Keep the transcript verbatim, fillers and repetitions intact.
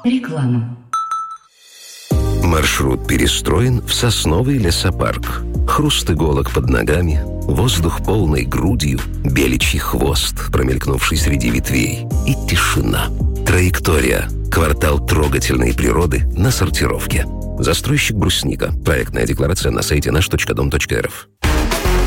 Реклама. Маршрут перестроен в сосновый лесопарк. Хруст иголок под ногами, воздух полной грудью, беличий хвост, промелькнувший среди ветвей, и тишина. Траектория. Квартал трогательной природы на сортировке. Застройщик «Брусника». Проектная декларация на сайте наш точка дом точка эр эф.